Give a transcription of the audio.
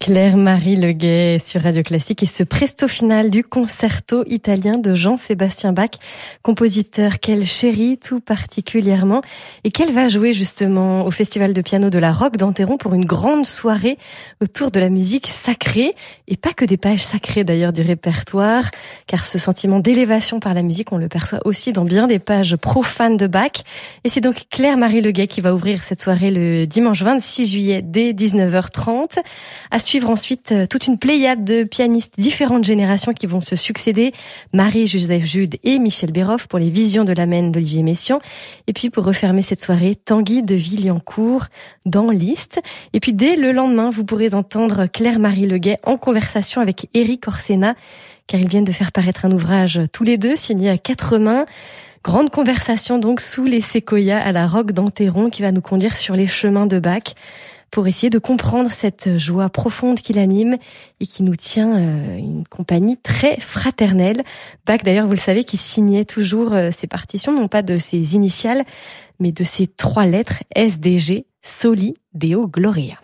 Claire-Marie Leguet sur Radio Classique et ce presto final du concerto italien de Jean-Sébastien Bach, compositeur qu'elle chérit tout particulièrement et qu'elle va jouer justement au Festival de piano de la Roque d'Enterron pour une grande soirée autour de la musique sacrée et pas que des pages sacrées d'ailleurs du répertoire, car ce sentiment d'élévation par la musique on le perçoit aussi dans bien des pages profanes de Bach. Et c'est donc Claire-Marie Leguet qui va ouvrir cette soirée le dimanche 26 juillet dès 19h30. À suivre ensuite toute une pléiade de pianistes différentes générations qui vont se succéder. Marie-Joseph Jude et Michel Béroff pour les Visions de l'Amen d'Olivier Messiaen. Et puis pour refermer cette soirée, Tanguy de Villancourt dans Liszt. Et puis dès le lendemain, vous pourrez entendre Claire-Marie Leguet en conversation avec Éric Orsena, car ils viennent de faire paraître un ouvrage tous les deux signé à 4 mains. Grande conversation donc sous les séquoias à la Roque d'Enterron qui va nous conduire sur les chemins de Bach pour essayer de comprendre cette joie profonde qui l'anime et qui nous tient une compagnie très fraternelle. Bach, d'ailleurs, vous le savez, qui signait toujours ses partitions, non pas de ses initiales, mais de ses 3 lettres, SDG, Soli Deo Gloria.